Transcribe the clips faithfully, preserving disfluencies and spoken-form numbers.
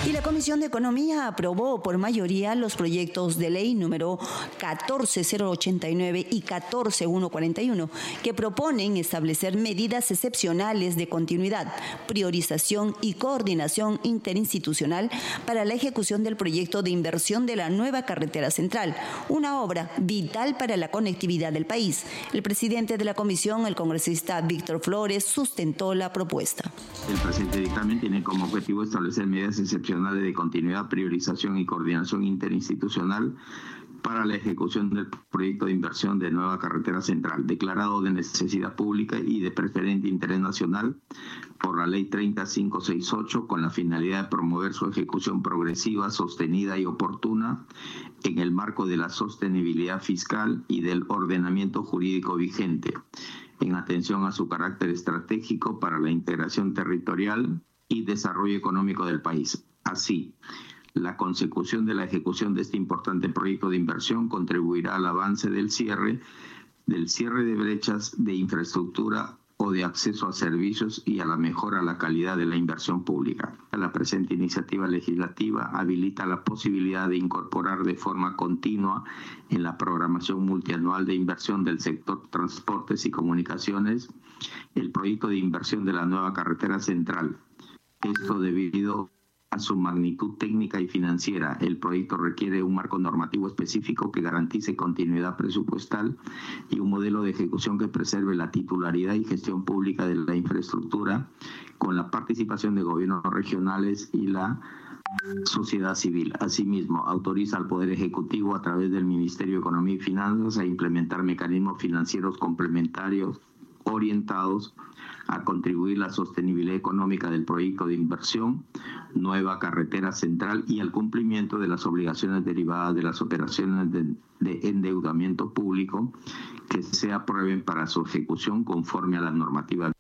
Y la Comisión de Economía aprobó por mayoría los proyectos de ley número catorce mil ochenta y nueve y catorce mil ciento cuarenta y uno, que proponen establecer medidas excepcionales de continuidad, priorización y coordinación interinstitucional para la ejecución del proyecto de inversión de la nueva carretera central, una obra vital para la conectividad del país. El presidente de la comisión, el congresista Víctor Flores, sustentó la propuesta. El presente dictamen tiene como objetivo establecer medidas excepcionales de continuidad, priorización y coordinación interinstitucional para la ejecución del proyecto de inversión de nueva carretera central, declarado de necesidad pública y de preferente interés nacional por la Ley treinta mil quinientos sesenta y ocho, con la finalidad de promover su ejecución progresiva, sostenida y oportuna en el marco de la sostenibilidad fiscal y del ordenamiento jurídico vigente, en atención a su carácter estratégico para la integración territorial y desarrollo económico del país. Así, la consecución de la ejecución de este importante proyecto de inversión contribuirá al avance del cierre, del cierre de brechas de infraestructura o de acceso a servicios y a la mejora de la calidad de la inversión pública. La presente iniciativa legislativa habilita la posibilidad de incorporar de forma continua en la programación multianual de inversión del sector transportes y comunicaciones el proyecto de inversión de la nueva carretera central. Esto debido a su magnitud técnica y financiera. El proyecto requiere un marco normativo específico que garantice continuidad presupuestal y un modelo de ejecución que preserve la titularidad y gestión pública de la infraestructura con la participación de gobiernos regionales y la sociedad civil. Asimismo, autoriza al Poder Ejecutivo a través del Ministerio de Economía y Finanzas a implementar mecanismos financieros complementarios orientados a contribuir a la sostenibilidad económica del proyecto de inversión, nueva carretera central y al cumplimiento de las obligaciones derivadas de las operaciones de, de endeudamiento público que se aprueben para su ejecución conforme a la normativa.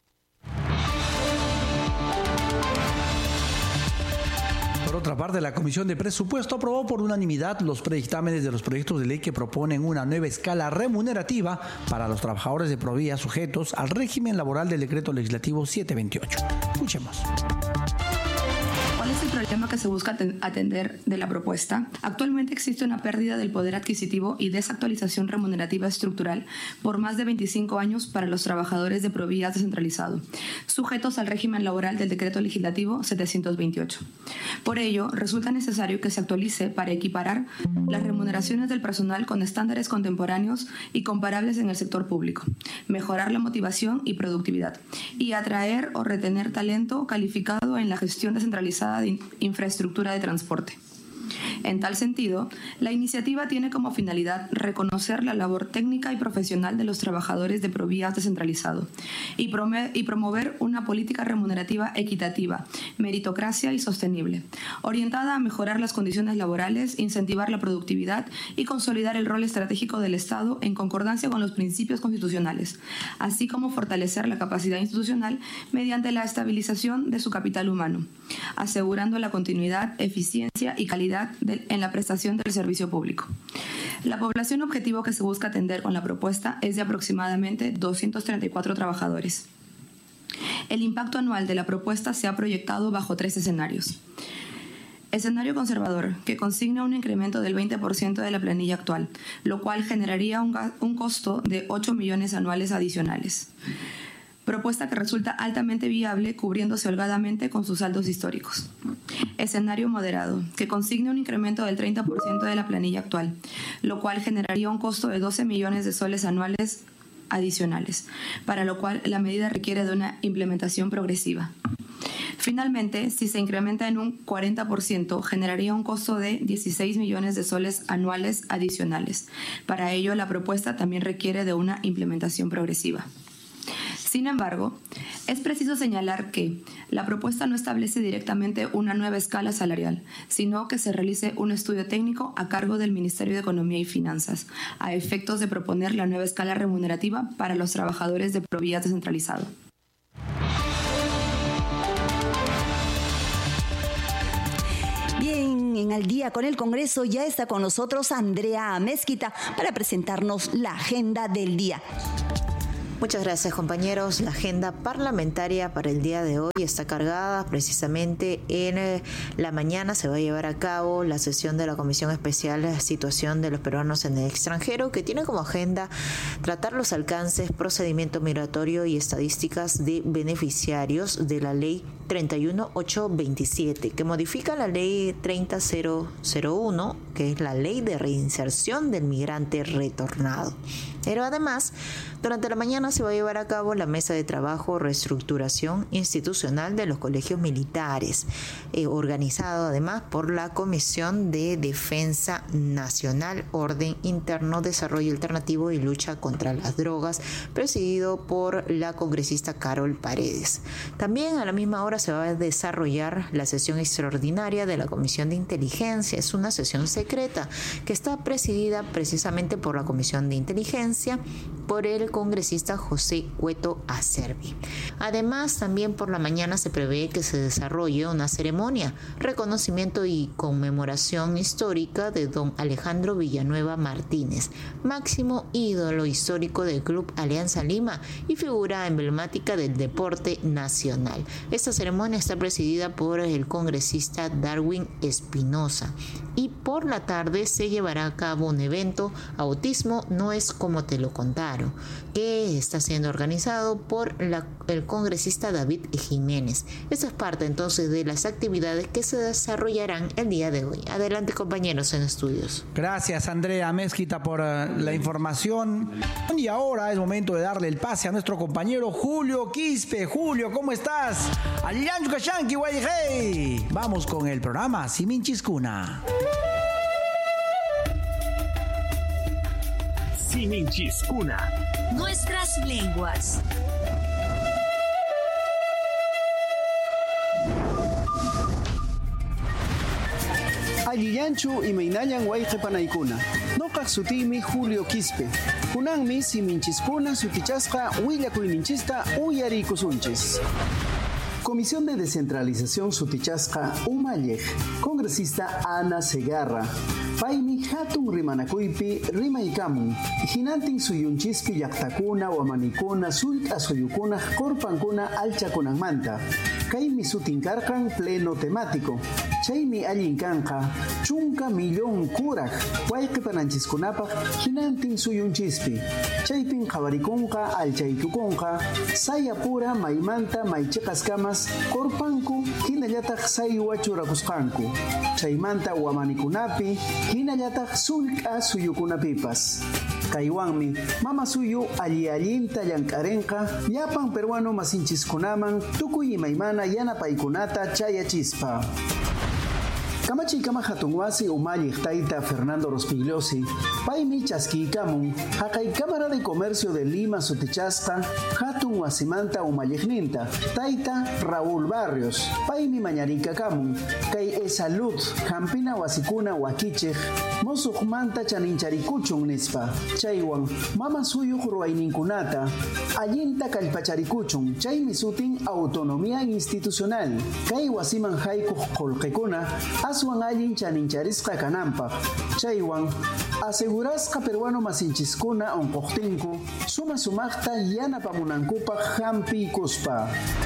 Por otra parte, la Comisión de Presupuesto aprobó por unanimidad los predictámenes de los proyectos de ley que proponen una nueva escala remunerativa para los trabajadores de Provía sujetos al régimen laboral del Decreto Legislativo setecientos veintiocho. Escuchemos. ¿Cuál es el problema que se busca atender de la propuesta? Actualmente existe una pérdida del poder adquisitivo y desactualización remunerativa estructural por más de veinticinco años para los trabajadores de Provías descentralizado, sujetos al régimen laboral del Decreto Legislativo setecientos veintiocho. Por ello, resulta necesario que se actualice para equiparar las remuneraciones del personal con estándares contemporáneos y comparables en el sector público, mejorar la motivación y productividad, y atraer o retener talento calificado en la gestión descentralizada de infraestructura de transporte. En tal sentido, la iniciativa tiene como finalidad reconocer la labor técnica y profesional de los trabajadores de Provías descentralizado y, y promover una política remunerativa equitativa, meritocracia y sostenible, orientada a mejorar las condiciones laborales, incentivar la productividad y consolidar el rol estratégico del Estado en concordancia con los principios constitucionales, así como fortalecer la capacidad institucional mediante la estabilización de su capital humano, asegurando la continuidad, eficiencia y calidad de, en la prestación del servicio público. La población objetivo que se busca atender con la propuesta es de aproximadamente doscientos treinta y cuatro trabajadores. El impacto anual de la propuesta se ha proyectado bajo tres escenarios. Escenario conservador, que consigna un incremento del veinte por ciento de la planilla actual, lo cual generaría un, un costo de ocho millones anuales adicionales. Propuesta que resulta altamente viable cubriéndose holgadamente con sus saldos históricos. Escenario moderado, que consigne un incremento del treinta por ciento de la planilla actual, lo cual generaría un costo de doce millones de soles anuales adicionales, para lo cual la medida requiere de una implementación progresiva. Finalmente, si se incrementa en un cuarenta por ciento, generaría un costo de dieciséis millones de soles anuales adicionales. Para ello, la propuesta también requiere de una implementación progresiva. Sin embargo, es preciso señalar que la propuesta no establece directamente una nueva escala salarial, sino que se realice un estudio técnico a cargo del Ministerio de Economía y Finanzas, a efectos de proponer la nueva escala remunerativa para los trabajadores de Provías descentralizado. Bien, en Al Día con el Congreso ya está con nosotros Andrea Mezquita para presentarnos la agenda del día. Muchas gracias, compañeros. La agenda parlamentaria para el día de hoy está cargada. Precisamente en la mañana se va a llevar a cabo la sesión de la Comisión Especial de Situación de los Peruanos en el Extranjero, que tiene como agenda tratar los alcances, procedimiento migratorio y estadísticas de beneficiarios de la Ley treinta y uno mil ochocientos veintisiete, que modifica la Ley treinta mil uno, que es la Ley de Reinserción del Migrante Retornado. Pero además, durante la mañana se va a llevar a cabo la mesa de trabajo reestructuración institucional de los colegios militares, eh, organizado además por la Comisión de Defensa Nacional, Orden Interno, Desarrollo Alternativo y Lucha contra las Drogas, presidido por la congresista Carol Paredes. También a la misma hora se va a desarrollar la sesión extraordinaria de la Comisión de Inteligencia. Es una sesión secreta que está presidida precisamente por la Comisión de Inteligencia, por el congresista José Cueto Acerbi. Además, también por la mañana se prevé que se desarrolle una ceremonia, reconocimiento y conmemoración histórica de don Alejandro Villanueva Martínez, máximo ídolo histórico del Club Alianza Lima y figura emblemática del deporte nacional. Esta ceremonia está presidida por el congresista Darwin Espinosa, y por la tarde se llevará a cabo un evento, Autismo no es como te lo contaron, que está siendo organizado por la, el congresista David Jiménez. Esta es parte entonces de las actividades que se desarrollarán el día de hoy. Adelante, compañeros en estudios. Gracias, Andrea Mezquita, por uh, la información. Y ahora es momento de darle el pase a nuestro compañero Julio Quispe. Julio, ¿cómo estás? Vamos con el programa Siminchiscuna. Siminchiscuna. Nuestras lenguas. Allillanchu y Meinayan Guayqepanaykuna. Noqaq sutimi Julio Quispe. Kunanmi Siminchiscuna sutichasqa willakuyninchista uyariykusunchis. Comisión de Descentralización Sutichasqa Umalej, congresista Ana Segarra. Paymi hatun rimanakuypi rimaykamun. Hinantin suyunchispi llaqtakuna, wamanikuna, sullk'a suyukunaq korpankuna alchakunanmanta. Kaymi sutinkarqan pleno temático. Chaymi allin kanqa chunka millón kuraq wayqipananchiskunapaq hinantin suyunchispi. Chaypin qhawarikunqa alchaytukunqa saya pura maymanta maychiqaskamas korpanku hinallataq saywa churakusqanku. Chaymanta wamanikunapi hinallataq sullk'a suyukunapipas. Kaywanmi mama suyu alli allinta llank'arinqa llapan peruano masinchikunaman tukuy imaymana yanapaykunata chayachispa. Kamachi kama hatunwasi Umalej tayta Fernando Rospigliosi, paymi chaskiykamun, haqay Cámara de Comercio de Lima sutichasqa hatun wasimanta Umalejninta, tayta Raúl Barrios, paymi mañariykamun, kay e-salud hampina wasikuna wakichiq, mosuqmanta chanincharikuchun nispa, chaywan mama suyuq ruwayninkunata, allinta kallpacharikuchun, chaymi sutin autonomía institucional, kay wasiman haykuq qullqikuna, aswan allin chanincharisqa kananpaq. Chaywan asegurasqa peruano masinchiskuna onqoqtinku suma sumaqta yanapamunankupaq hampiykuspa.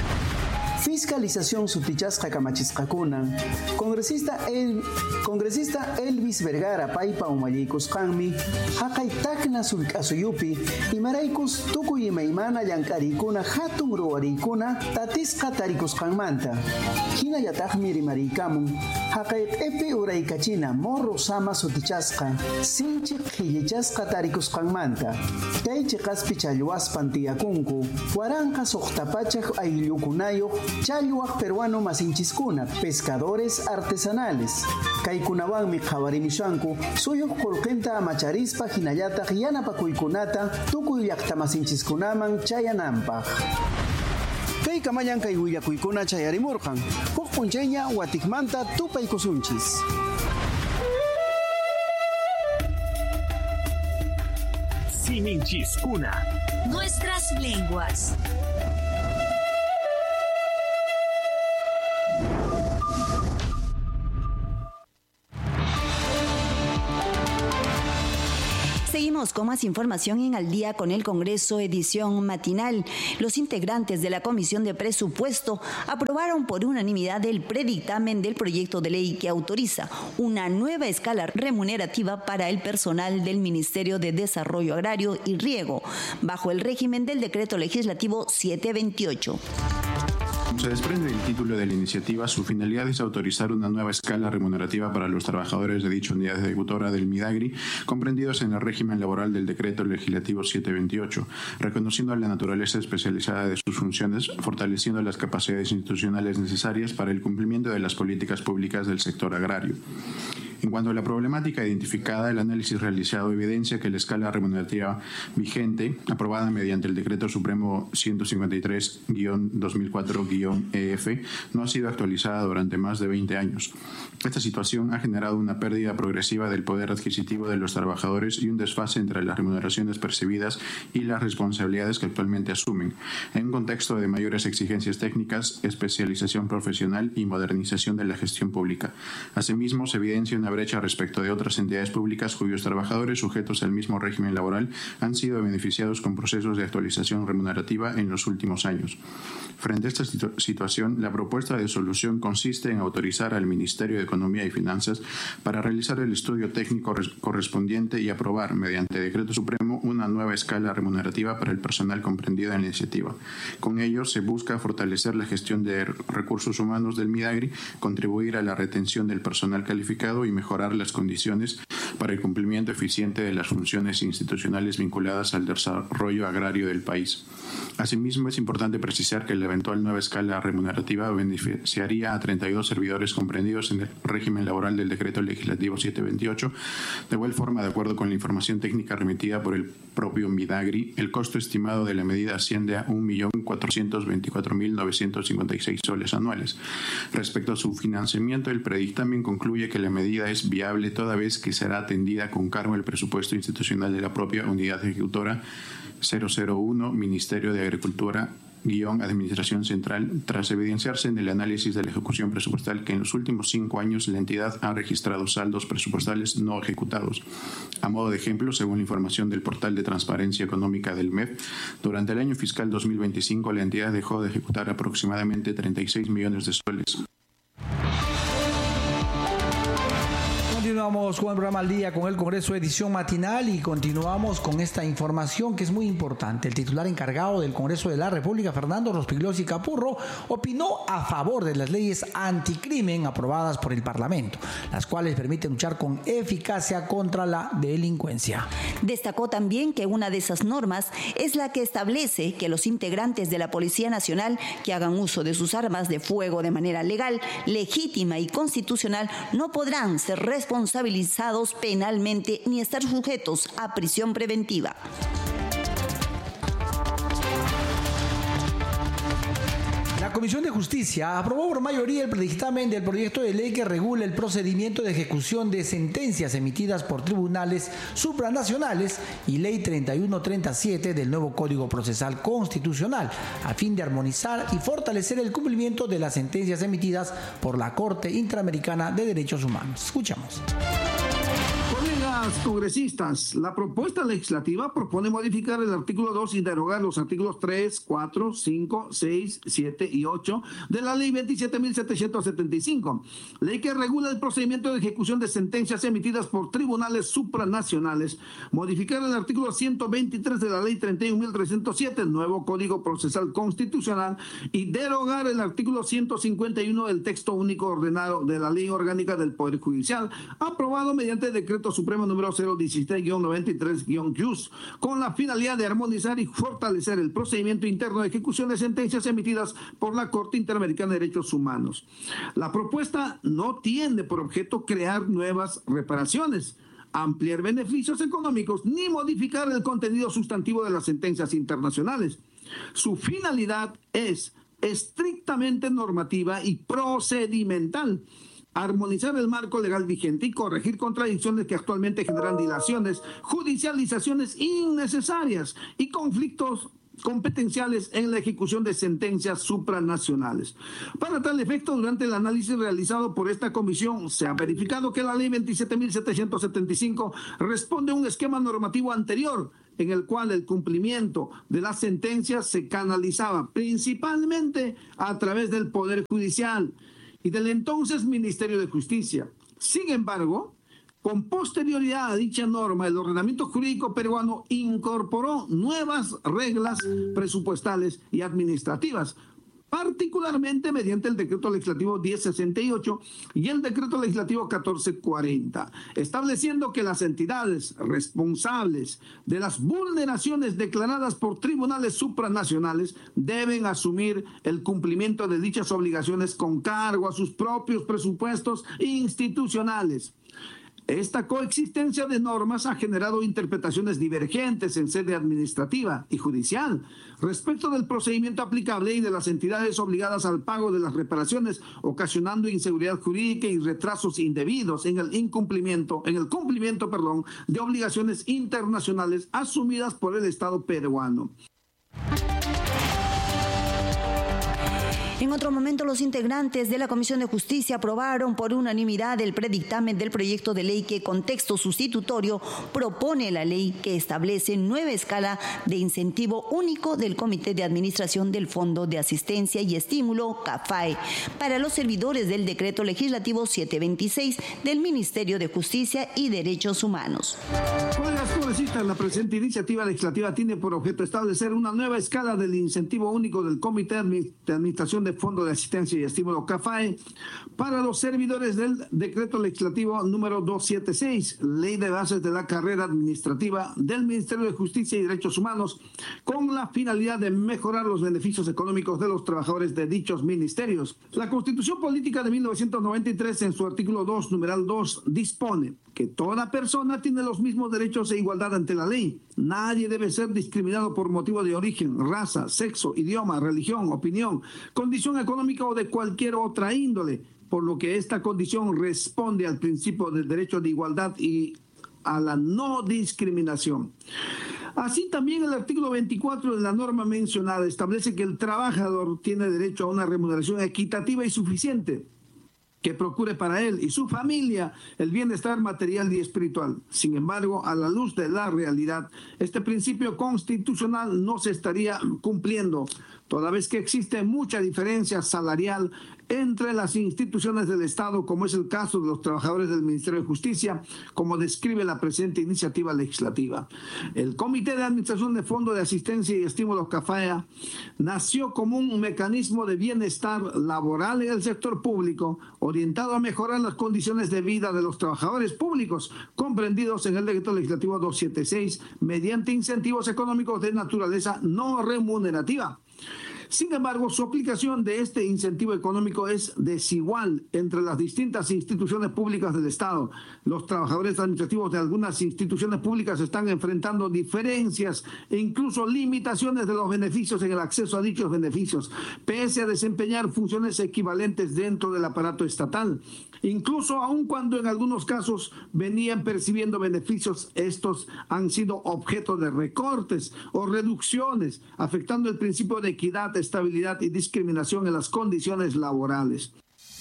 Fiscalización sutichasqa kamachisqakunan. Congresista El, Congresista Elvis Vergara paypa umallaykusqanmi haqay takna sullk'asuyupi imaraykus tukuy imaymana llank'ariykuna hatun ruwariykuna tatisqa tarikusqanmanta. Hinallataqmi rimariykamun haqay q'ipi uraykachina morro sama sutichasqa sinchiq qhillichasqa tarikusqanmanta. Kay chiqaspi challwaspan tiyakunku waranqa suqtapachaq ayllukunayuq challwaq peruano masinchiskuna, pescadores artesanales. Kaykunawanmi qhawarimushanku suyuq qullqinta amacharispa hinallataq yanapakuykunata tukuy llaqta masinchiskunaman chayananpaq. Kay kamayan kay willakuykuna chayarimurqan, huk p'unchayña watikmanta tupaykusunchis. Siminchiscuna. Nuestras lenguas. Seguimos Continuamos con más información en Al Día con el Congreso, edición matinal. Los integrantes de la Comisión de Presupuesto aprobaron por unanimidad el predictamen del proyecto de ley que autoriza una nueva escala remunerativa para el personal del Ministerio de Desarrollo Agrario y Riego, bajo el régimen del Decreto Legislativo setecientos veintiocho. Se desprende del título de la iniciativa, su finalidad es autorizar una nueva escala remunerativa para los trabajadores de dicha unidad ejecutora del Midagri, comprendidos en el régimen laboral del Decreto Legislativo setecientos veintiocho, reconociendo la naturaleza especializada de sus funciones, fortaleciendo las capacidades institucionales necesarias para el cumplimiento de las políticas públicas del sector agrario. En cuanto a la problemática identificada, el análisis realizado evidencia que la escala remunerativa vigente, aprobada mediante el Decreto Supremo ciento cincuenta y tres guión dos mil cuatro guión E F, no ha sido actualizada durante más de veinte años. Esta situación ha generado una pérdida progresiva del poder adquisitivo de los trabajadores y un desfase entre las remuneraciones percibidas y las responsabilidades que actualmente asumen, en un contexto de mayores exigencias técnicas, especialización profesional y modernización de la gestión pública. Asimismo, se evidencia una brecha respecto de otras entidades públicas cuyos trabajadores sujetos al mismo régimen laboral han sido beneficiados con procesos de actualización remunerativa en los últimos años. Frente a esta situ- situación, la propuesta de solución consiste en autorizar al Ministerio de Economía y Finanzas para realizar el estudio técnico res- correspondiente y aprobar, mediante Decreto Supremo, una nueva escala remunerativa para el personal comprendido en la iniciativa. Con ello, se busca fortalecer la gestión de recursos humanos del Midagri, contribuir a la retención del personal calificado y mejorar las condiciones para el cumplimiento eficiente de las funciones institucionales vinculadas al desarrollo agrario del país. Asimismo, es importante precisar que la eventual nueva escala remunerativa beneficiaría a treinta y dos servidores comprendidos en el régimen laboral del Decreto Legislativo setecientos veintiocho. De igual forma, de acuerdo con la información técnica remitida por el propio Midagri, el costo estimado de la medida asciende a un millón cuatrocientos veinticuatro mil novecientos cincuenta y seis soles anuales. Respecto a su financiamiento, el predictamen concluye que la medida es viable toda vez que será atendida con cargo al presupuesto institucional de la propia unidad ejecutora cero cero uno Ministerio de Agricultura guión Administración Central, tras evidenciarse en el análisis de la ejecución presupuestal que en los últimos cinco años la entidad ha registrado saldos presupuestales no ejecutados. A modo de ejemplo, según la información del portal de transparencia económica del M E F, durante el año fiscal dos mil veinticinco la entidad dejó de ejecutar aproximadamente treinta y seis millones de soles. Continuamos con el programa Al Día con el Congreso, edición matinal, y continuamos con esta información que es muy importante. El titular encargado del Congreso de la República, Fernando Rospigliosi Capurro, opinó a favor de las leyes anticrimen aprobadas por el Parlamento, las cuales permiten luchar con eficacia contra la delincuencia. Destacó también que una de esas normas es la que establece que los integrantes de la Policía Nacional que hagan uso de sus armas de fuego de manera legal, legítima y constitucional no podrán ser responsables responsabilizados penalmente ni estar sujetos a prisión preventiva. La Comisión de Justicia aprobó por mayoría el predictamen del proyecto de ley que regula el procedimiento de ejecución de sentencias emitidas por tribunales supranacionales y Ley treinta y uno treinta y siete del nuevo Código Procesal Constitucional, a fin de armonizar y fortalecer el cumplimiento de las sentencias emitidas por la Corte Interamericana de Derechos Humanos. Escuchamos. Colegas congresistas, la propuesta legislativa propone modificar el artículo dos y derogar los artículos tres, cuatro, cinco, seis, siete y ocho de la Ley veintisiete mil setecientos setenta y cinco, ley que regula el procedimiento de ejecución de sentencias emitidas por tribunales supranacionales, modificar el artículo ciento veintitrés de la Ley treinta y un mil trescientos siete, el nuevo Código Procesal Constitucional, y derogar el artículo ciento cincuenta y uno del texto único ordenado de la Ley Orgánica del Poder Judicial, aprobado mediante el decreto Supremo número cero dieciséis guión noventa y tres guión Q S, con la finalidad de armonizar y fortalecer el procedimiento interno de ejecución de sentencias emitidas por la Corte Interamericana de Derechos Humanos. La propuesta no tiene por objeto crear nuevas reparaciones, ampliar beneficios económicos, ni modificar el contenido sustantivo de las sentencias internacionales. Su finalidad es estrictamente normativa y procedimental: armonizar el marco legal vigente y corregir contradicciones que actualmente generan dilaciones, judicializaciones innecesarias y conflictos competenciales en la ejecución de sentencias supranacionales. Para tal efecto, durante el análisis realizado por esta comisión, se ha verificado que la ley veintisiete mil setecientos setenta y cinco responde a un esquema normativo anterior, en el cual el cumplimiento de las sentencias se canalizaba principalmente a través del Poder Judicial y del entonces Ministerio de Justicia. Sin embargo, con posterioridad a dicha norma, el ordenamiento jurídico peruano incorporó nuevas reglas presupuestales y administrativas, particularmente mediante el decreto legislativo diez sesenta y ocho y el decreto legislativo catorce cuarenta, estableciendo que las entidades responsables de las vulneraciones declaradas por tribunales supranacionales deben asumir el cumplimiento de dichas obligaciones con cargo a sus propios presupuestos institucionales. Esta coexistencia de normas ha generado interpretaciones divergentes en sede administrativa y judicial respecto del procedimiento aplicable y de las entidades obligadas al pago de las reparaciones, ocasionando inseguridad jurídica y retrasos indebidos en el incumplimiento, en el cumplimiento, perdón, de obligaciones internacionales asumidas por el Estado peruano. En otro momento, los integrantes de la Comisión de Justicia aprobaron por unanimidad el predictamen del proyecto de ley que, con texto sustitutorio, propone la ley que establece nueva escala de incentivo único del Comité de Administración del Fondo de Asistencia y Estímulo, CAFAE, para los servidores del Decreto Legislativo setecientos veintiséis del Ministerio de Justicia y Derechos Humanos. Colegas congresistas, la presente iniciativa legislativa tiene por objeto establecer una nueva escala del incentivo único del Comité de Administración del Fondo de Asistencia y Estímulo, CAFAE, para los servidores del Decreto Legislativo número doscientos setenta y seis, Ley de Bases de la Carrera Administrativa del Ministerio de Justicia y Derechos Humanos, con la finalidad de mejorar los beneficios económicos de los trabajadores de dichos ministerios. La Constitución Política de mil novecientos noventa y tres, en su artículo dos, numeral dos, dispone que toda persona tiene los mismos derechos e igualdad ante la ley. Nadie debe ser discriminado por motivo de origen, raza, sexo, idioma, religión, opinión, condición económica o de cualquier otra índole, por lo que esta condición responde al principio del derecho de igualdad y a la no discriminación. Así también el artículo veinticuatro de la norma mencionada establece que el trabajador tiene derecho a una remuneración equitativa y suficiente, que procure para él y su familia el bienestar material y espiritual. Sin embargo, a la luz de la realidad, este principio constitucional no se estaría cumpliendo, toda vez que existe mucha diferencia salarial entre las instituciones del Estado, como es el caso de los trabajadores del Ministerio de Justicia, como describe la presente iniciativa legislativa. El Comité de Administración de Fondo de Asistencia y Estímulo, CAFAE, nació como un mecanismo de bienestar laboral en el sector público, orientado a mejorar las condiciones de vida de los trabajadores públicos, comprendidos en el Decreto Legislativo doscientos setenta y seis, mediante incentivos económicos de naturaleza no remunerativa. Sin embargo, su aplicación de este incentivo económico es desigual entre las distintas instituciones públicas del Estado. Los trabajadores administrativos de algunas instituciones públicas están enfrentando diferencias e incluso limitaciones de los beneficios en el acceso a dichos beneficios, pese a desempeñar funciones equivalentes dentro del aparato estatal. Incluso aun cuando en algunos casos venían percibiendo beneficios, estos han sido objeto de recortes o reducciones, afectando el principio de equidad, estabilidad y discriminación en las condiciones laborales.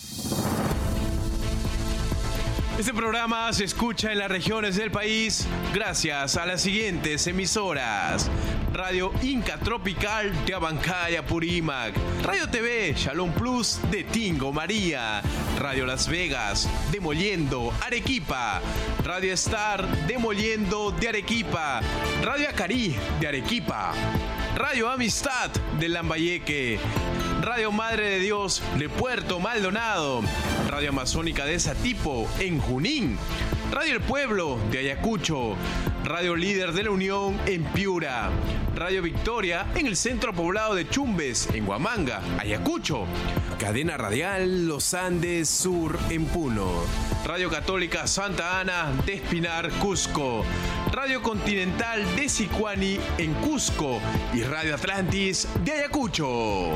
Este programa se escucha en las regiones del país gracias a las siguientes emisoras: Radio Inca Tropical de Abancaya, Purímac, Radio T V Shalom Plus de Tingo, María, Radio Las Vegas de Mollendo, Arequipa, Radio Star de Mollendo de Arequipa, Radio Acarí de Arequipa, Radio Amistad de Lambayeque, Radio Madre de Dios de Puerto Maldonado, Radio Amazónica de Satipo en Junín, Radio El Pueblo de Ayacucho, Radio Líder de la Unión en Piura, Radio Victoria en el centro poblado de Chumbes en Huamanga, Ayacucho, Cadena Radial Los Andes Sur en Puno, Radio Católica Santa Ana de Espinar, Cusco, Radio Continental de Sicuani en Cusco y Radio Atlantis de Ayacucho.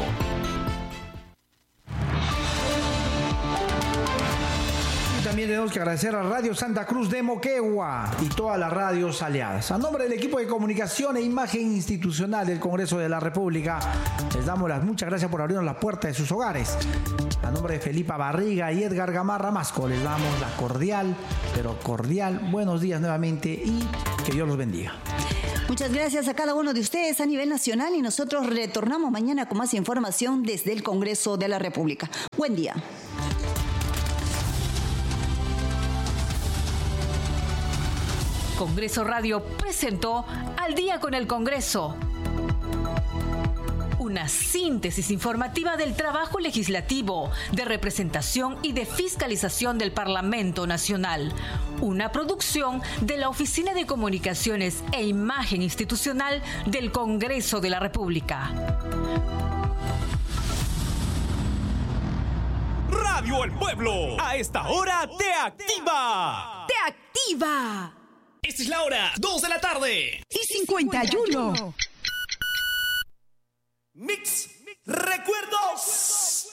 también tenemos que agradecer a Radio Santa Cruz de Moquegua y todas las radios aliadas. A nombre del equipo de comunicación e imagen institucional del Congreso de la República, les damos las muchas gracias por abrirnos la puerta de sus hogares. A nombre de Felipa Barriga y Edgar Gamarra Masco, les damos la cordial, pero cordial buenos días nuevamente y que Dios los bendiga. Muchas gracias a cada uno de ustedes a nivel nacional y nosotros retornamos mañana con más información desde el Congreso de la República. Buen día. Congreso Radio presentó Al Día con el Congreso. Una síntesis informativa del trabajo legislativo, de representación y de fiscalización del Parlamento Nacional. Una producción de la Oficina de Comunicaciones e Imagen Institucional del Congreso de la República. Radio El Pueblo, a esta hora te activa. ¡Te activa! Esta es la hora, dos de la tarde. Y cincuenta y uno. Mix Recuerdos.